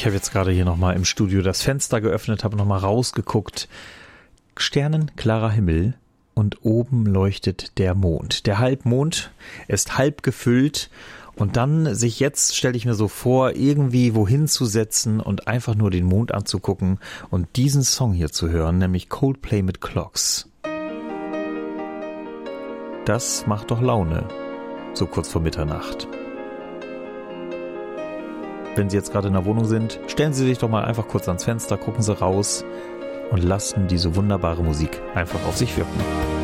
Ich habe jetzt gerade hier nochmal im Studio das Fenster geöffnet, habe nochmal rausgeguckt. Sternenklarer Himmel und oben leuchtet der Mond. Der Halbmond ist halb gefüllt und dann sich jetzt, stelle ich mir so vor, irgendwie wohin zu setzen und einfach nur den Mond anzugucken und diesen Song hier zu hören, nämlich Coldplay mit Clocks. Das macht doch Laune, so kurz vor Mitternacht. Wenn Sie jetzt gerade in der Wohnung sind, stellen Sie sich doch mal einfach kurz ans Fenster, gucken Sie raus und lassen diese wunderbare Musik einfach auf sich wirken.